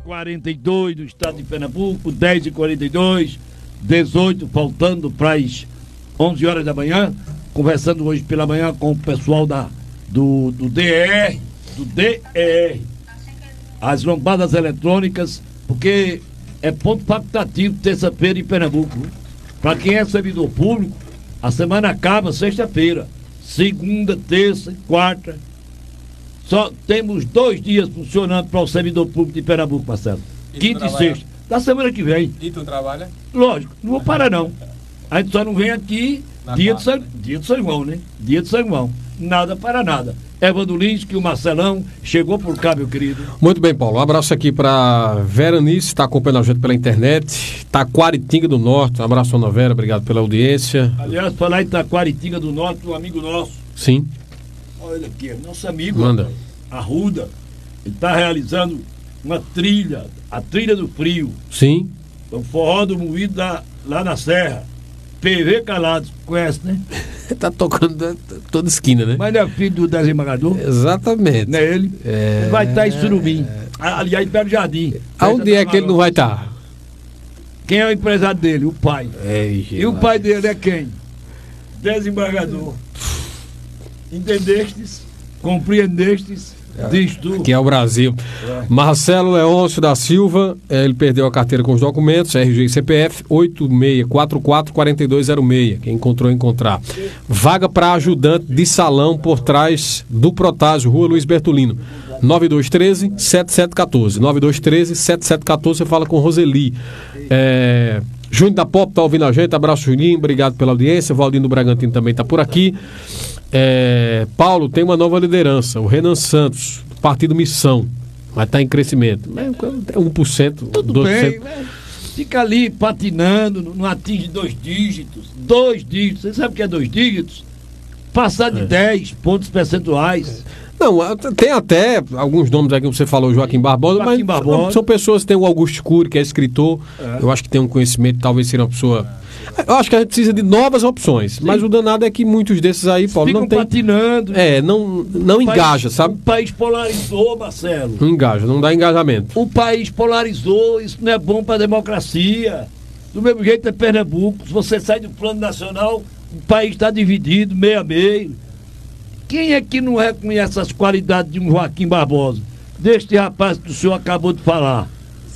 10h42 do estado de Pernambuco, 10h42, 18, faltando para as 11 horas da manhã, conversando hoje pela manhã com o pessoal do DER, as lombadas eletrônicas, porque é ponto facultativo terça-feira em Pernambuco. Para quem é servidor público, a semana acaba sexta-feira, segunda, terça e quarta. Só temos 2 dias funcionando para o servidor público de Pernambuco, Marcelo. Quinta e sexta. Da semana que vem. E tu trabalha? Lógico, não vou parar não. A gente só não vem aqui dia de São João, né? Dia de São João. Nada para nada. Evandro Lins, que o Marcelão chegou por cá, meu querido. Muito bem, Paulo. Um abraço aqui para Veranice, está acompanhando a gente pela internet. Taquaritinga do Norte. Um abraço, Ana Vera, obrigado pela audiência. Aliás, falar em Taquaritinga do Norte, um amigo nosso. Sim. Olha aqui, nosso amigo, Manda. Arruda, ele está realizando uma trilha, a Trilha do Frio. Sim. O forró do moído lá na Serra. PV Calados, conhece, né? Tá tocando toda esquina, né? Mas não é filho do desembargador? Exatamente. Não é ele? Ele vai estar em Surubim. Aliás, em Belo Jardim. Aonde é que ele não vai estar? Quem é o empresário dele? O pai. E o pai dele é quem? Desembargador. Entendestes? Compreendestes? Diz tu. Que é o Brasil. Marcelo Leôncio da Silva, ele perdeu a carteira com os documentos, RG e CPF, 8644-4206. Quem encontrar. Vaga para ajudante de salão por trás do Protásio, Rua Luiz Bertolino. 9213-7714. 9213-7714, você fala com Roseli. Júnior da Pop está ouvindo a gente, abraço Juninho, obrigado pela audiência. Valdinho do Bragantino também está por aqui. Paulo, tem uma nova liderança, o Renan Santos, do Partido Missão, mas está em crescimento. 1%, tudo 2%. bem, fica ali patinando, não atinge 2 dígitos. 2 dígitos, você sabe o que é 2 dígitos? Passar de 10 pontos percentuais. Não, tem até alguns nomes aqui que você falou, Joaquim Barbosa, mas Barbosa. São pessoas que tem o Augusto Cury, que é escritor, eu acho que tem um conhecimento, talvez seja uma pessoa... Eu acho que a gente precisa de novas opções. Sim. Mas o danado é que muitos desses aí, Paulo, ficam não tem... patinando. Não engaja, sabe? O país polarizou, Marcelo. Não engaja, não dá engajamento. O país polarizou, isso não é bom para a democracia. Do mesmo jeito é Pernambuco. Se você sai do plano nacional, o país está dividido, meio a meio. Quem é que não reconhece as qualidades de um Joaquim Barbosa? Deste rapaz que o senhor acabou de falar.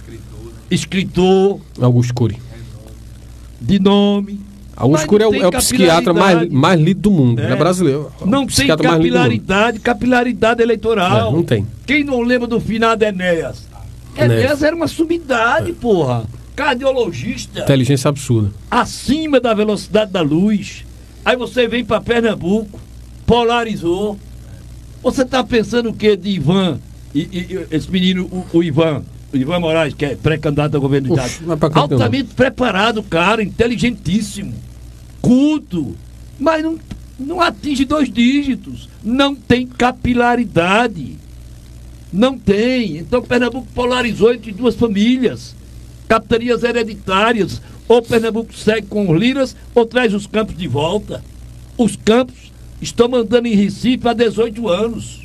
Escritor. Augusto Cury. De nome. Augusto Cury é o psiquiatra mais lido do mundo. É brasileiro. Não tem capilaridade eleitoral. Não tem. Quem não lembra do finado Enéas? Enéas era uma sumidade, porra. Cardiologista. Inteligência absurda. Acima da velocidade da luz. Aí você vem pra Pernambuco, polarizou. Você tá pensando o que de Ivan? Esse menino, o Ivan Moraes, que é pré-candidato ao governo do estado. Altamente preparado, cara, inteligentíssimo, culto, mas não atinge 2 dígitos, não tem capilaridade, não tem. Então Pernambuco polarizou entre 2 famílias, capitanias hereditárias. Ou Pernambuco segue com os Liras ou traz os Campos de volta. Os Campos estão mandando em Recife há 18 anos.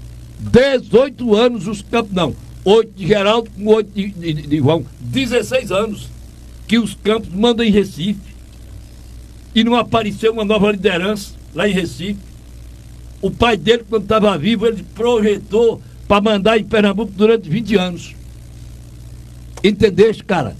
18 anos os Campos, não. 8 de Geraldo com 8 de João. 16 anos que os Campos mandam em Recife. E não apareceu uma nova liderança lá em Recife. O pai dele, quando estava vivo, ele projetou para mandar em Pernambuco durante 20 anos. Entendeste, cara?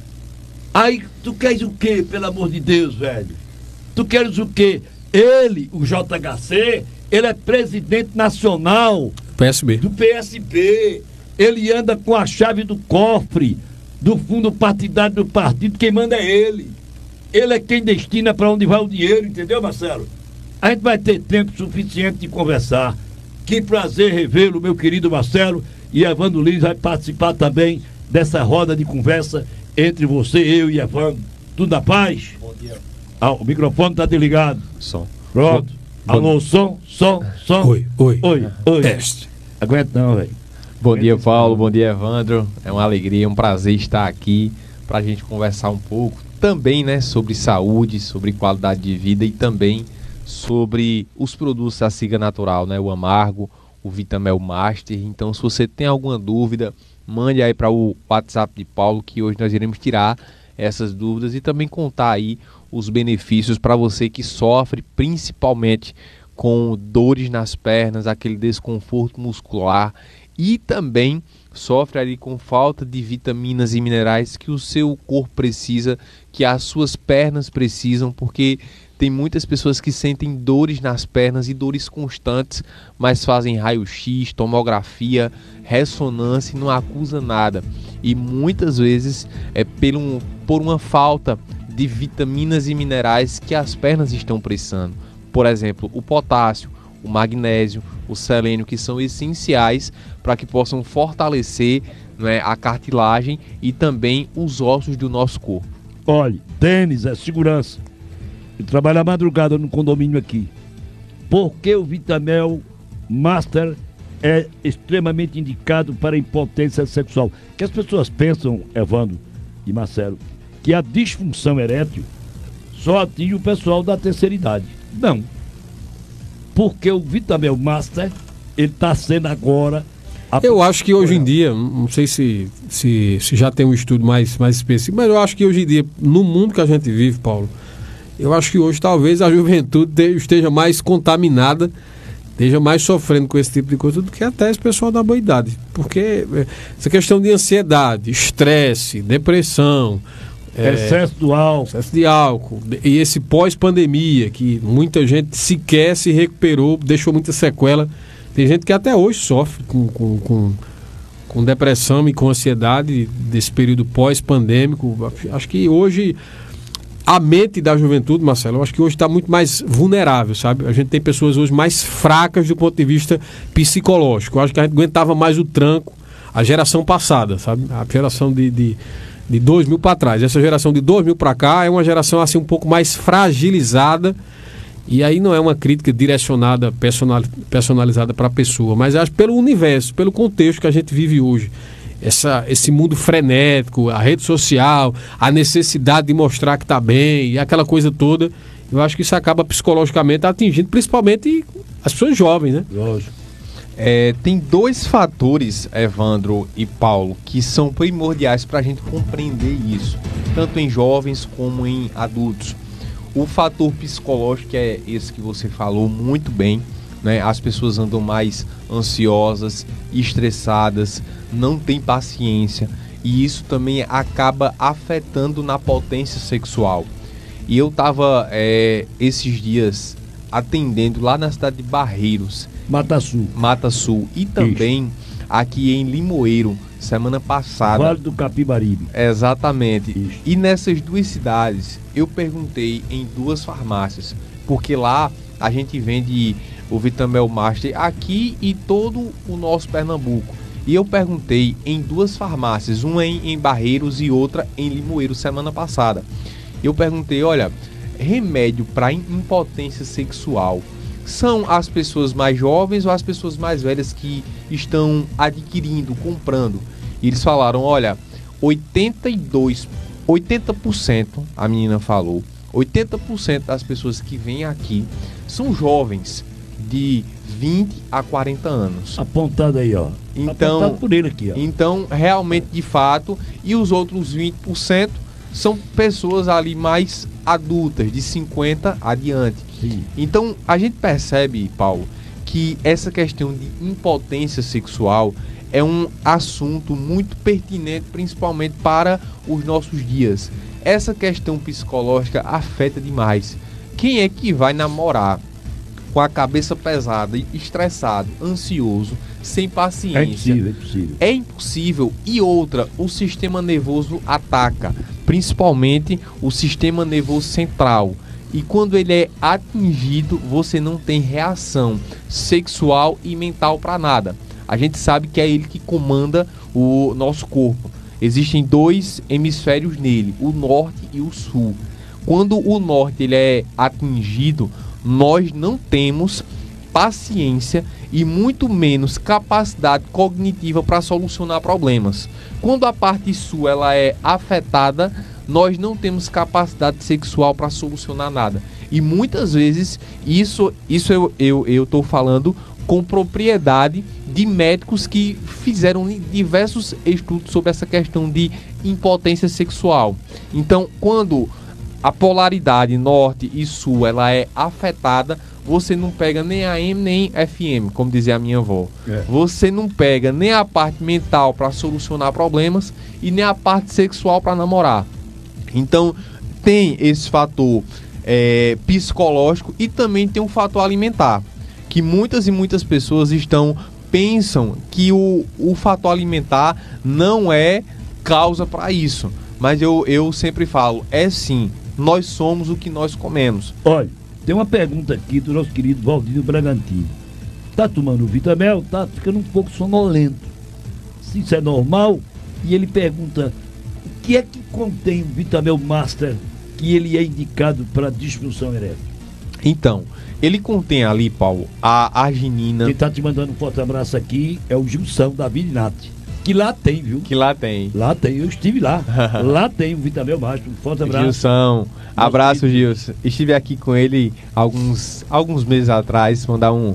Aí tu queres o quê, pelo amor de Deus, velho? Tu queres o quê? Ele, o JHC, ele é presidente nacional do PSB. Ele anda com a chave do cofre do fundo partidário do partido. Quem manda é ele. Ele é quem destina para onde vai o dinheiro, entendeu, Marcelo? A gente vai ter tempo suficiente de conversar. Que prazer revê-lo, meu querido Marcelo. E Evandro Lins vai participar também dessa roda de conversa entre você, eu e Evandro. Tudo na paz? Bom dia. O microfone está desligado. Som. Pronto. Alô, som. Oi. Teste. Aguenta não, velho. Bom dia, Paulo. Bom dia, Evandro. É uma alegria, um prazer estar aqui para a gente conversar um pouco também, né, sobre saúde, sobre qualidade de vida e também sobre os produtos da Siga Natural, né, o Amargo, o Vitamel Master. Então, se você tem alguma dúvida, mande aí para o WhatsApp de Paulo, que hoje nós iremos tirar essas dúvidas e também contar aí os benefícios para você que sofre principalmente com dores nas pernas, aquele desconforto muscular e também sofre ali com falta de vitaminas e minerais que o seu corpo precisa, que as suas pernas precisam, porque tem muitas pessoas que sentem dores nas pernas e dores constantes, mas fazem raio-x, tomografia, ressonância e não acusa nada. E muitas vezes é por uma falta de vitaminas e minerais que as pernas estão precisando. Por exemplo, o potássio, o magnésio, o selênio, que são essenciais para que possam fortalecer, né, a cartilagem e também os ossos do nosso corpo. Olha, tênis é segurança. Eu trabalho à madrugada no condomínio aqui. Porque o Vitamel Master é extremamente indicado para impotência sexual. Que as pessoas pensam, Evandro e Marcelo, que a disfunção erétil só atinge o pessoal da terceira idade. Não. Porque o Vitamel Master, ele está sendo agora... Eu acho que hoje em dia, não sei se já tem um estudo mais específico, mas eu acho que hoje em dia, no mundo que a gente vive, Paulo, eu acho que hoje talvez a juventude esteja mais contaminada, esteja mais sofrendo com esse tipo de coisa do que até esse pessoal da boa idade. Porque essa questão de ansiedade, estresse, depressão... excesso de álcool. E esse pós-pandemia, que muita gente sequer se recuperou, deixou muita sequela. Tem gente que até hoje sofre com depressão e com ansiedade desse período pós-pandêmico. Acho que hoje a mente da juventude, Marcelo, eu acho que hoje está muito mais vulnerável, sabe? A gente tem pessoas hoje mais fracas do ponto de vista psicológico. Eu acho que a gente aguentava mais o tranco, a geração passada, sabe? A geração de 2000 para trás. Essa geração de 2000 para cá é uma geração assim um pouco mais fragilizada, e aí não é uma crítica direcionada, personalizada para a pessoa, mas acho pelo universo, pelo contexto que a gente vive hoje. Esse mundo frenético, a rede social, a necessidade de mostrar que está bem e aquela coisa toda, eu acho que isso acaba psicologicamente atingindo principalmente as pessoas jovens, né? Lógico. Tem dois fatores, Evandro e Paulo, que são primordiais para a gente compreender isso, tanto em jovens como em adultos. O fator psicológico é esse que você falou muito bem, né? As pessoas andam mais ansiosas, estressadas, não têm paciência, e isso também acaba afetando na potência sexual. E eu estava esses dias atendendo lá na cidade de Barreiros, Mata Sul, e também aqui em Limoeiro, semana passada. Vale do Capibaribe. Exatamente. Isso. E nessas duas cidades, eu perguntei em duas farmácias, porque lá a gente vende o Vitamel Master aqui e todo o nosso Pernambuco. E eu perguntei em duas farmácias, uma em Barreiros e outra em Limoeiro, semana passada. Eu perguntei, olha, remédio para impotência sexual são as pessoas mais jovens ou as pessoas mais velhas que estão adquirindo, comprando? E eles falaram, olha, 80%, a menina falou, 80% das pessoas que vêm aqui são jovens de 20 a 40 anos. Apontado aí, ó. Então, apontado por ele aqui, ó. Então, realmente, de fato, e os outros 20% são pessoas ali mais adultas, de 50 adiante. Sim. Então, a gente percebe, Paulo, que essa questão de impotência sexual é um assunto muito pertinente, principalmente para os nossos dias. Essa questão psicológica afeta demais. Quem é que vai namorar com a cabeça pesada, estressado, ansioso, sem paciência? É impossível. É impossível. E outra, o sistema nervoso ataca, principalmente o sistema nervoso central. E quando ele é atingido, você não tem reação sexual e mental para nada. A gente sabe que é ele que comanda o nosso corpo. Existem dois hemisférios nele, o norte e o sul. Quando o norte ele é atingido, nós não temos paciência e muito menos capacidade cognitiva para solucionar problemas. Quando a parte sul ela é afetada, nós não temos capacidade sexual para solucionar nada. E muitas vezes, isso eu estou falando com propriedade de médicos que fizeram diversos estudos sobre essa questão de impotência sexual. Então, quando a polaridade norte e sul ela é afetada, você não pega nem AM nem FM, como dizia a minha avó. Você não pega nem a parte mental para solucionar problemas e nem a parte sexual para namorar. Então, tem esse fator psicológico e também tem um fator alimentar, que muitas e muitas pessoas pensam que o fator alimentar não é causa para isso. Mas eu sempre falo, sim, nós somos o que nós comemos. Olha, tem uma pergunta aqui do nosso querido Valdinho Bragantino. Tá tomando Vitamel? Tá ficando um pouco sonolento. Se isso é normal? E ele pergunta, o que é que contém o Vitamel Master que ele é indicado para disfunção erétil? Então, ele contém ali, Paulo, a arginina. Quem tá te mandando um forte abraço aqui é o Gilson da Virinati. Que lá tem, viu? Que lá tem. Lá tem, eu estive lá. Lá tem o Vitamel Master. Um forte abraço. Gilson, abraço, Gilson. Estive aqui com ele alguns meses atrás. Mandar um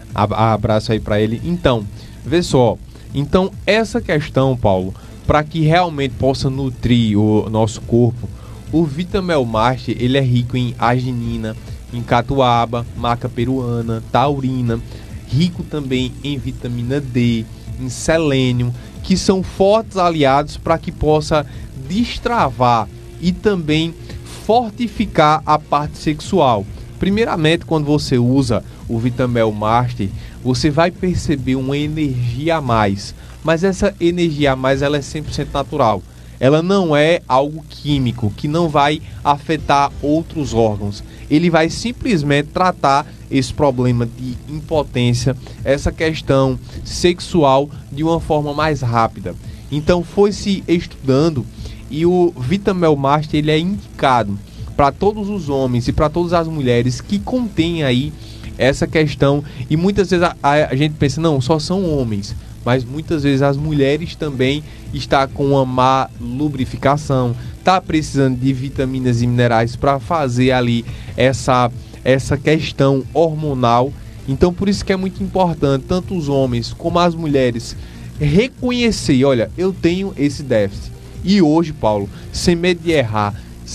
abraço aí para ele. Então, vê só. Então, essa questão, Paulo, para que realmente possa nutrir o nosso corpo, o Vitamel Master, ele é rico em arginina, em catuaba, maca peruana, taurina, rico também em vitamina D, em selênio, que são fortes aliados para que possa destravar e também fortificar a parte sexual. Primeiramente, quando você usa o Vitamel Master, você vai perceber uma energia a mais, mas essa energia a mais ela é 100% natural. Ela não é algo químico que não vai afetar outros órgãos. Ele vai simplesmente tratar esse problema de impotência, essa questão sexual de uma forma mais rápida. Então foi se estudando e o Vitamel Master ele é indicado para todos os homens e para todas as mulheres que contêm aí essa questão. E muitas vezes a gente pensa, não, só são homens. Mas muitas vezes as mulheres também estão com uma má lubrificação, está precisando de vitaminas e minerais para fazer ali essa questão hormonal. Então por isso que é muito importante, tanto os homens como as mulheres, reconhecer, olha, eu tenho esse déficit. E hoje, Paulo, sem medo de errar,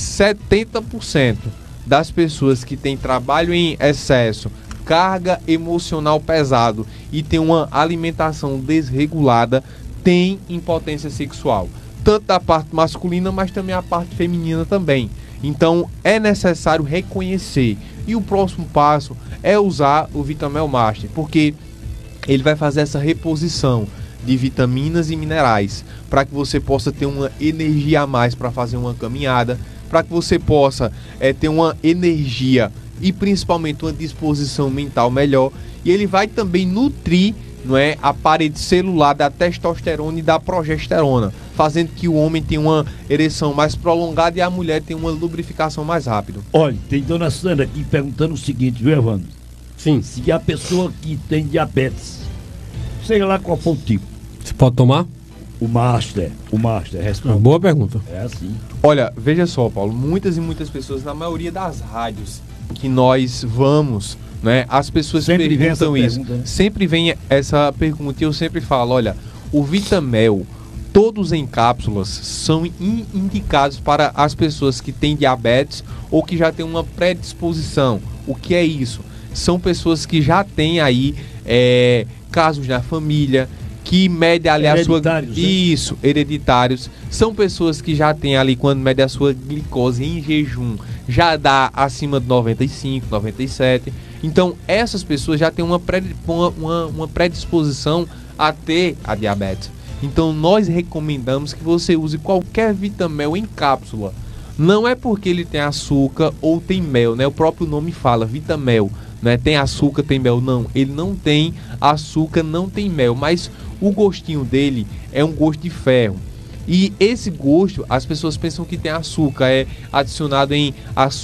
70% das pessoas que têm trabalho em excesso, carga emocional pesado e tem uma alimentação desregulada, tem impotência sexual, tanto da parte masculina, mas também a parte feminina também. Então é necessário reconhecer, e o próximo passo é usar o Vitamel Master, porque ele vai fazer essa reposição de vitaminas e minerais para que você possa ter uma energia a mais para fazer uma caminhada, para que você possa ter uma energia e principalmente uma disposição mental melhor. E ele vai também nutrir, não é, a parede celular da testosterona e da progesterona, fazendo que o homem tenha uma ereção mais prolongada e a mulher tenha uma lubrificação mais rápida. Olha, tem dona Sandra aqui perguntando o seguinte, viu, Evandro? Sim. Se a pessoa que tem diabetes, sei lá qual for o tipo, você pode tomar? O Master responde. Boa pergunta. É assim. Olha, veja só, Paulo, muitas e muitas pessoas, na maioria das rádios que nós vamos, né, as pessoas sempre perguntam isso. Pergunta, né? Sempre vem essa pergunta e eu sempre falo, olha, o Vitamel, todos em cápsulas, são indicados para as pessoas que têm diabetes ou que já têm uma predisposição. O que é isso? São pessoas que já têm aí casos na família, que mede ali a sua... Isso, hereditários. São pessoas que já têm ali, quando mede a sua glicose em jejum, já dá acima de 95, 97. Então, essas pessoas já têm uma predisposição a ter a diabetes. Então, nós recomendamos que você use qualquer Vitamel em cápsula. Não é porque ele tem açúcar ou tem mel, né? O próprio nome fala, Vitamel, né? Tem açúcar, tem mel. Não, ele não tem açúcar, não tem mel, mas o gostinho dele é um gosto de ferro. E esse gosto, as pessoas pensam que tem açúcar, é adicionado em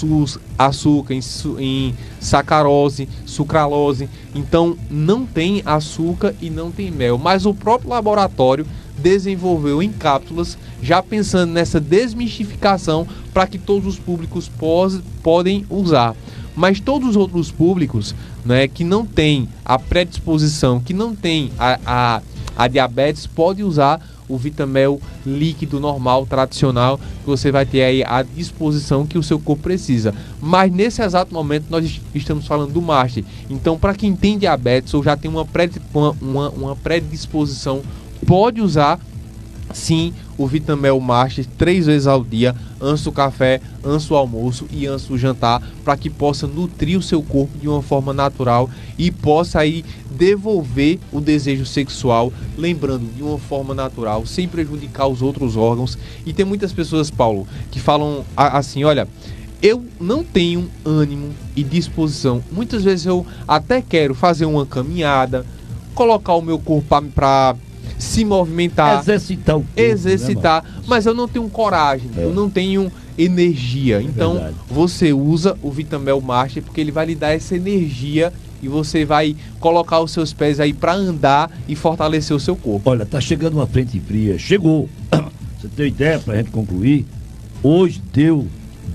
açúcar, em sacarose, sucralose. Então não tem açúcar e não tem mel, mas o próprio laboratório desenvolveu em cápsulas, já pensando nessa desmistificação para que todos os públicos podem usar. Mas todos os outros públicos, né, que não tem a predisposição, que não tem a diabetes, pode usar o Vitamel líquido normal, tradicional, que você vai ter aí à disposição que o seu corpo precisa. Mas nesse exato momento nós estamos falando do Master. Então, para quem tem diabetes ou já tem uma predisposição, pode usar sim o Vitamel Master 3 vezes ao dia, antes do café, antes do almoço e antes do jantar, para que possa nutrir o seu corpo de uma forma natural e possa aí devolver o desejo sexual, lembrando, de uma forma natural, sem prejudicar os outros órgãos. E tem muitas pessoas, Paulo, que falam assim, olha, eu não tenho ânimo e disposição. Muitas vezes eu até quero fazer uma caminhada, colocar o meu corpo para se movimentar, exercitar o corpo, exercitar, né, mas eu não tenho coragem, eu não tenho energia. Então, verdade. Você usa o Vitamel Master porque ele vai lhe dar essa energia e você vai colocar os seus pés aí para andar e fortalecer o seu corpo. Olha, tá chegando uma frente fria. Chegou. Você tem ideia pra gente concluir? Hoje deu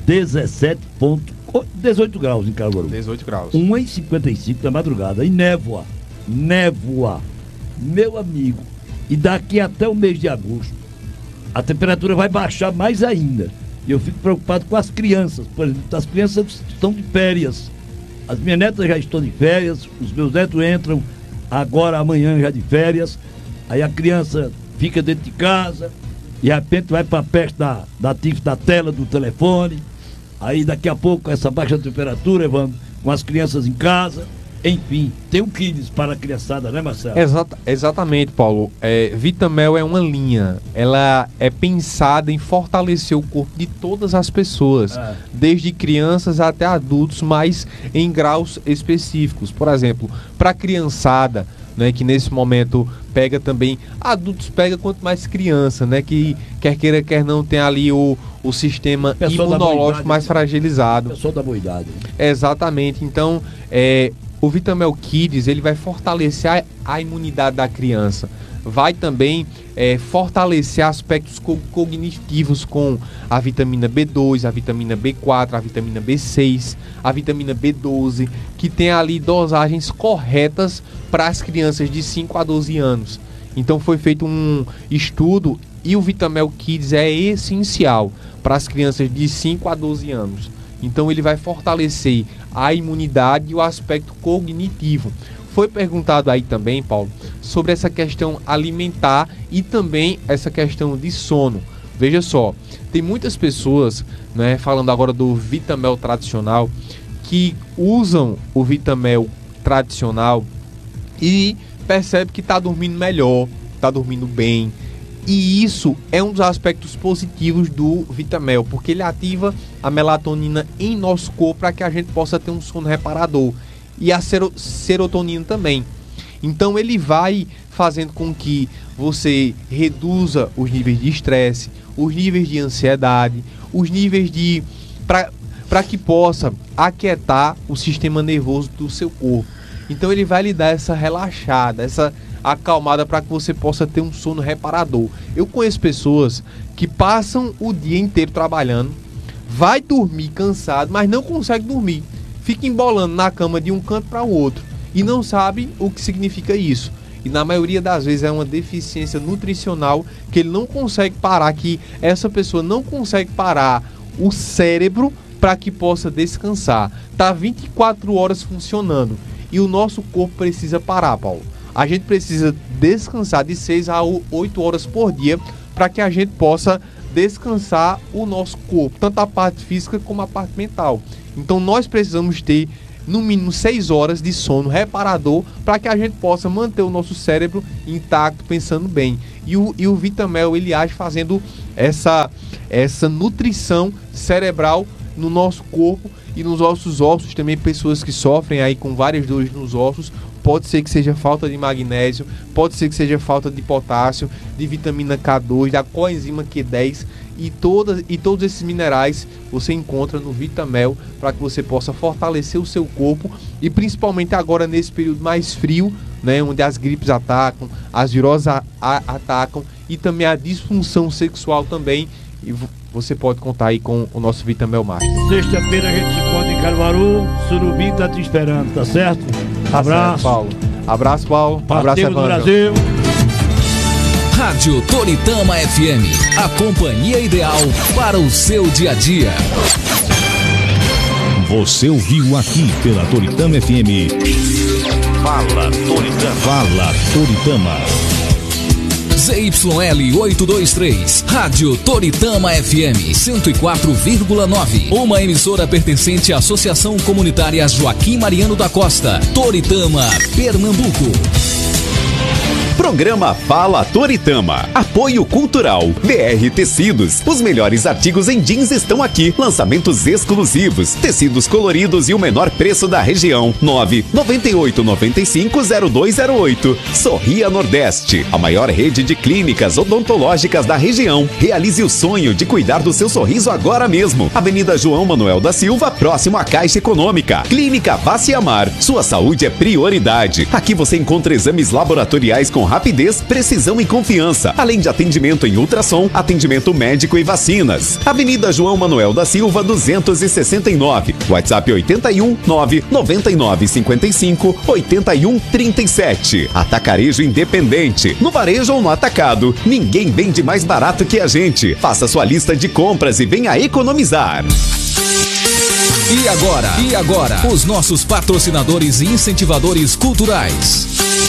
18 graus em Caruaru. 18 graus. 1h55 da madrugada. E névoa. Névoa. Meu amigo. E daqui até o mês de agosto, a temperatura vai baixar mais ainda. E eu fico preocupado com as crianças. Por exemplo, as crianças estão de férias. As minhas netas já estão de férias. Os meus netos entram agora, amanhã, já de férias. Aí a criança fica dentro de casa. E de repente vai para perto da tela do telefone. Aí daqui a pouco, essa baixa temperatura, Evandro, com as crianças em casa. Enfim, tem um Kids para a criançada, né, Marcelo? Exatamente, Paulo. Vitamel é uma linha. Ela é pensada em fortalecer o corpo de todas as pessoas, desde crianças até adultos, mas em graus específicos. Por exemplo, para a criançada, né, que nesse momento pega também, adultos pega quanto mais criança, né, que quer queira, quer não, tem ali o sistema imunológico mais fragilizado. Pessoal da boa idade. Exatamente. Então, o Vitamel Kids, ele vai fortalecer a imunidade da criança. Vai também fortalecer aspectos cognitivos com a vitamina B2, a vitamina B4, a vitamina B6, a vitamina B12, que tem ali dosagens corretas para as crianças de 5 a 12 anos. Então foi feito um estudo e o Vitamel Kids é essencial para as crianças de 5 a 12 anos. Então ele vai fortalecer a imunidade e o aspecto cognitivo. Foi perguntado aí também, Paulo, sobre essa questão alimentar e também essa questão de sono. Veja só, tem muitas pessoas, né, falando agora do Vitamel tradicional, que usam o Vitamel tradicional e percebe que está dormindo melhor, está dormindo bem. E isso é um dos aspectos positivos do Vitamel, porque ele ativa a melatonina em nosso corpo para que a gente possa ter um sono reparador. E a serotonina também. Então ele vai fazendo com que você reduza os níveis de estresse, os níveis de ansiedade, os níveis de... para que possa aquietar o sistema nervoso do seu corpo. Então ele vai lhe dar essa relaxada, essa acalmada para que você possa ter um sono reparador. Eu conheço pessoas que passam o dia inteiro trabalhando, vai dormir cansado, mas não consegue dormir. Fica embolando na cama de um canto para o outro e não sabe o que significa isso. E na maioria das vezes é uma deficiência nutricional que ele não consegue parar, que essa pessoa não consegue parar o cérebro para que possa descansar. Tá 24 horas funcionando e o nosso corpo precisa parar, Paulo. A gente precisa descansar de 6 a 8 horas por dia para que a gente possa descansar o nosso corpo, tanto a parte física como a parte mental. Então nós precisamos ter no mínimo 6 horas de sono reparador para que a gente possa manter o nosso cérebro intacto, pensando bem. E o Vitamel, ele age fazendo essa nutrição cerebral no nosso corpo e nos nossos ossos. Também pessoas que sofrem aí com várias dores nos ossos, pode ser que seja falta de magnésio, pode ser que seja falta de potássio, de vitamina K2, da coenzima Q10 e todos esses minerais você encontra no Vitamel para que você possa fortalecer o seu corpo e principalmente agora nesse período mais frio, né, onde as gripes atacam, as viroses atacam e também a disfunção sexual também. E você pode contar aí com o nosso Vitamel Master. Sexta-feira a gente se encontra em Caruaru, Surubim tá te esperando, tá certo? Abraço. Certo, Paulo. Abraço, Paulo. Abraço, Partimos do Evandro. Brasil. Rádio Toritama FM, a companhia ideal para o seu dia a dia. Você ouviu aqui pela Toritama FM. Fala Toritama. Fala Toritama. ZYL 823, Rádio Toritama FM 104,9. Uma emissora pertencente à Associação Comunitária Joaquim Mariano da Costa, Toritama, Pernambuco. Programa Fala Toritama. Apoio Cultural. BR Tecidos. Os melhores artigos em jeans estão aqui. Lançamentos exclusivos. Tecidos coloridos e o menor preço da região. 998950208. Sorria Nordeste. A maior rede de clínicas odontológicas da região. Realize o sonho de cuidar do seu sorriso agora mesmo. Avenida João Manuel da Silva, próximo à Caixa Econômica. Clínica Vaciamar. Sua saúde é prioridade. Aqui você encontra exames laboratoriais com rapidez, precisão e confiança, além de atendimento em ultrassom, atendimento médico e vacinas. Avenida João Manuel da Silva, 269. WhatsApp 81 999 55 81 37. Atacarejo Independente. No varejo ou no atacado, ninguém vende mais barato que a gente. Faça sua lista de compras e venha economizar. E agora, os nossos patrocinadores e incentivadores culturais.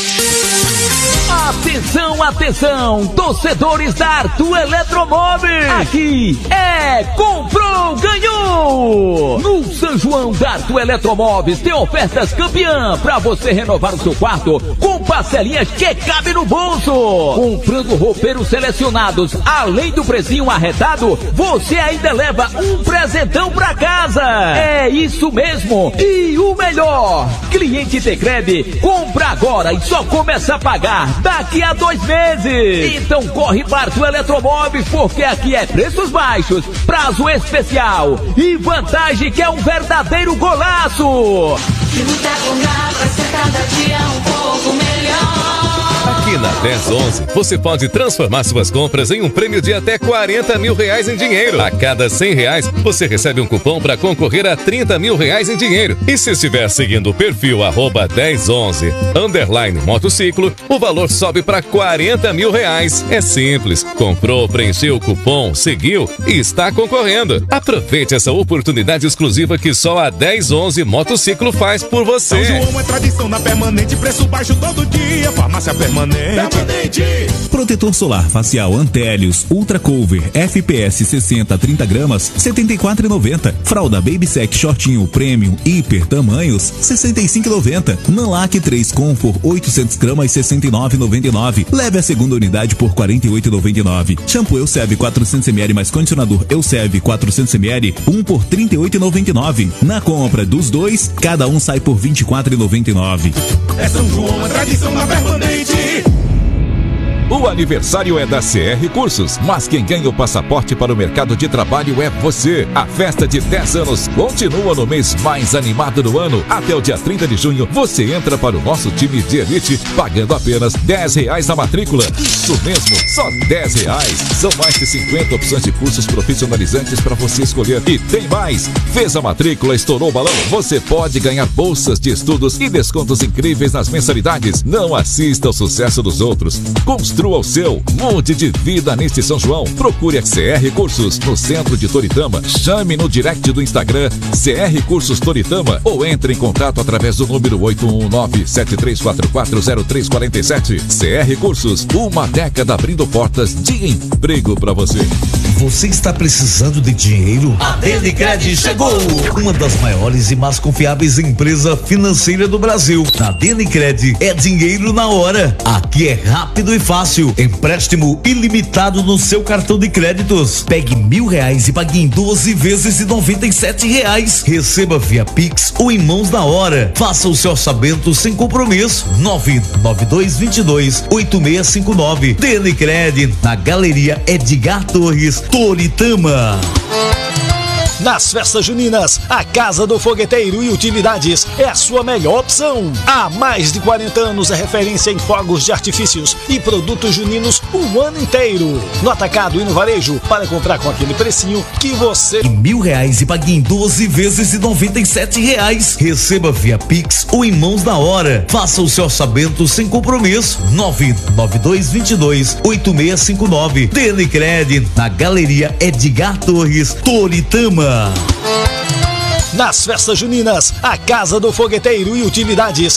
Atenção, atenção, torcedores da Arthur Eletromóveis. Aqui é comprou, ganhou. No São João da Arthur Eletromóveis tem ofertas campeã para você renovar o seu quarto com parcelinhas que cabe no bolso. Comprando roupeiros selecionados, além do precinho arretado, você ainda leva um presentão para casa. É isso mesmo. E o melhor, cliente Tecred compra agora e só começa a pagar daqui a 2 meses. Então corre para o Eletromóveis, porque aqui é preços baixos, prazo especial e vantagem que é um verdadeiro golaço. Cada dia um pouco melhor. Aqui na 1011, você pode transformar suas compras em um prêmio de até R$40 mil em dinheiro. A cada R$100, você recebe um cupom para concorrer a R$30 mil em dinheiro. E se estiver seguindo o perfil @1011_motociclo, o valor sobe para R$40 mil. É simples. Comprou, preencheu o cupom, seguiu e está concorrendo. Aproveite essa oportunidade exclusiva que só a 1011 Motociclo faz por você. São João é tradição na Permanente, preço baixo todo dia. Farmácia Permanente. Protetor solar facial Antélios Ultra Cover FPS 60 30 gramas, R$ 74,90. Fralda Baby Sec Shortinho Premium Hiper Tamanhos, R$ 65,90. Nanlac 3 Comfort 800 gramas, R$ 69,99. Leve a segunda unidade por R$ 48,99. Shampoo Elseve 400ml mais condicionador Elseve 400ml, 1 por R$ 38,99. Na compra dos dois, cada um sai por R$ 24,99. É São João, a tradição na Permanente. O aniversário é da CR Cursos, mas quem ganha o passaporte para o mercado de trabalho é você. A festa de 10 anos continua no mês mais animado do ano. Até o dia 30 de junho, você entra para o nosso time de elite, pagando apenas R$10 na matrícula. Isso mesmo, só R$10. São mais de 50 opções de cursos profissionalizantes para você escolher. E tem mais! Fez a matrícula, estourou o balão? Você pode ganhar bolsas de estudos e descontos incríveis nas mensalidades. Não assista ao sucesso dos outros. Construa o seu, mude de vida neste São João. Procure a CR Cursos no centro de Toritama. Chame no direct do Instagram CR Cursos Toritama ou entre em contato através do número 819-7344-0347. CR Cursos, uma década abrindo portas de emprego para você. Você está precisando de dinheiro? A Denicred chegou! Uma das maiores e mais confiáveis empresas financeiras do Brasil. Na Denicred é dinheiro na hora. Aqui é rápido e fácil. Empréstimo ilimitado no seu cartão de créditos. Pegue R$1.000 e pague em 12 vezes de R$97. Receba via Pix ou em mãos na hora. Faça o seu orçamento sem compromisso. 99222-8659. Denicred, na Galeria Edgar Torres, Toritama. Nas festas juninas, a Casa do Fogueteiro e Utilidades é a sua melhor opção. Há mais de 40 anos é referência em fogos de artifícios e produtos juninos o ano inteiro. No atacado e no varejo, para comprar com aquele precinho que você... R$1.000 e pague em 12 vezes de R$97. Receba via Pix ou em mãos na hora. Faça o seu orçamento sem compromisso. 99222-8659. Denicred, na Galeria Edgar Torres, Toritama. Nas festas juninas, a Casa do Fogueteiro e Utilidades